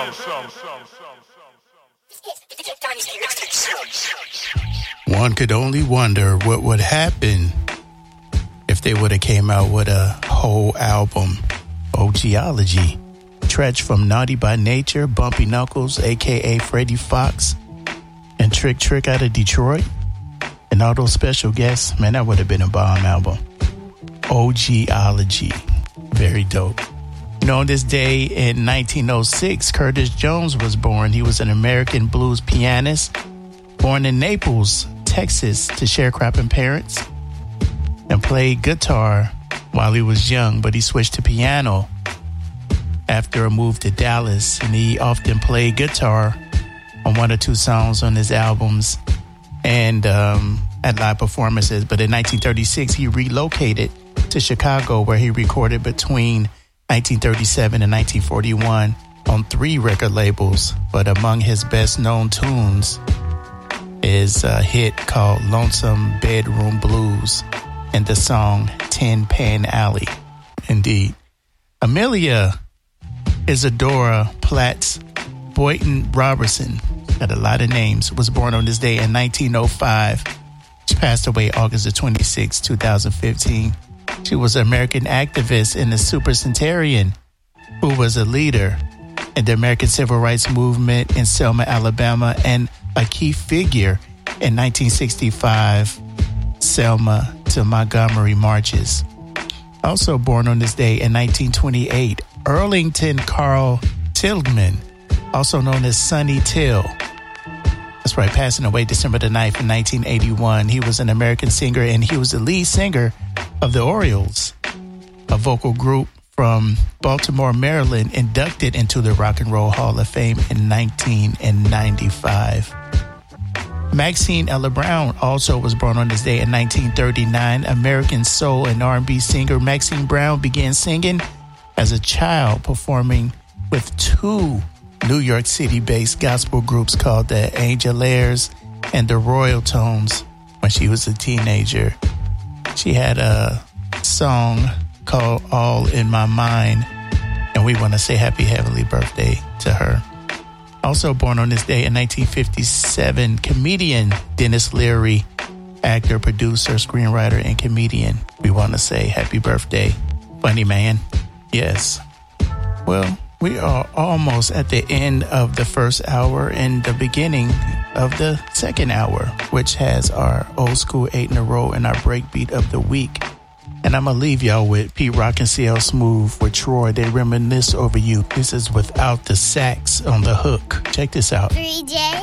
One could only wonder what would happen if they would have came out with a whole album. OGology. Tretch from Naughty by Nature, Bumpy Knuckles, a.k.a. Freddie Fox, and Trick out of Detroit. And all those special guests. Man, that would have been a bomb album. OGology. Very dope. You know, on this day in 1906, Curtis Jones was born. He was an American blues pianist, born in Naples, Texas, to sharecropping parents, and played guitar while he was young, but he switched to piano after a move to Dallas, and he often played guitar on one or two songs on his albums and at live performances. But in 1936, he relocated to Chicago, where he recorded between 1937 and 1941 on 3 record labels. But among his best-known tunes is a hit called Lonesome Bedroom Blues and the song Tin Pan Alley. Indeed. Amelia Isadora Platts Boynton Robertson, had a lot of names, was born on this day in 1905. She passed away August the 26th, 2015. She was an American activist in the Supercentenarian who was a leader in the American Civil Rights Movement in Selma, Alabama, and a key figure in 1965 Selma to Montgomery marches. Also born on this day in 1928, Erlington Carl Tillman, also known as Sonny Till. That's right, passing away December the 9th in 1981. He was an American singer, and he was the lead singer of the Orioles, a vocal group from Baltimore, Maryland, inducted into the Rock and Roll Hall of Fame in 1995. Maxine Ella Brown also was born on this day in 1939. American soul and R&B singer Maxine Brown began singing as a child, performing with 2 New York City-based gospel groups called the Angelaires and the Royal Tones when she was a teenager. She had a song called All in My Mind, and we want to say happy heavenly birthday to her. Also born on this day in 1957, comedian Dennis Leary, actor, producer, screenwriter, and comedian. We want to say happy birthday, funny man. Yes. Well, we are almost at the end of the first hour and the beginning of the second hour, which has our old school 8 in a row and our breakbeat of the week. And I'm going to leave y'all with Pete Rock and CL Smooth with Troy. They reminisce over you. This is without the sax on the hook. Check this out. 3J.